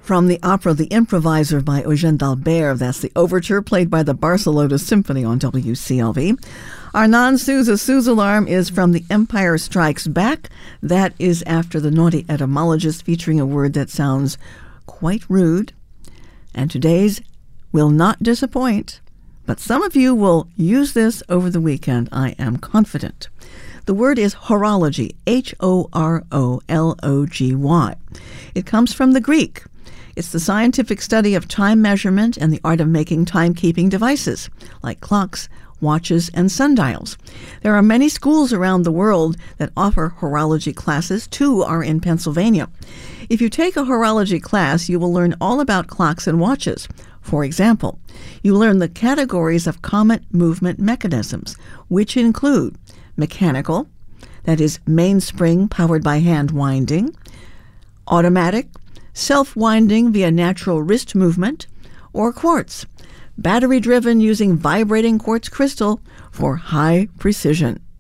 From the opera The Improviser by Eugène d'Albert, that's the overture played by the Barcelona Symphony on WCLV. Our non-Sousa Sousa alarm is from The Empire Strikes Back. That is after The Naughty Etymologist, featuring a word that sounds quite rude. And today's will not disappoint, but some of you will use this over the weekend, I am confident. The word is horology, Horology. It comes from the Greek. It's the scientific study of time measurement and the art of making timekeeping devices, like clocks, watches, and sundials. There are many schools around the world that offer horology classes. 2 are in Pennsylvania. If you take a horology class, you will learn all about clocks and watches. For example, you learn the categories of comet movement mechanisms, which include mechanical, that is mainspring powered by hand winding, automatic, self-winding via natural wrist movement, or quartz, battery-driven using vibrating quartz crystal for high precision.